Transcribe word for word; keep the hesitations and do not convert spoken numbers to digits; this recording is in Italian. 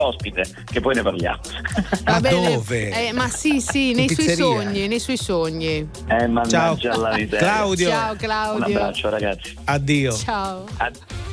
ospite, che poi ne parliamo. Ma dove? Eh, ma sì, sì, nei suoi pizzeria? sogni, nei suoi sogni. Eh, mannaggia Ciao. la miseria. Claudio. Ciao Claudio. Un abbraccio, ragazzi. Addio. Ciao. Ad-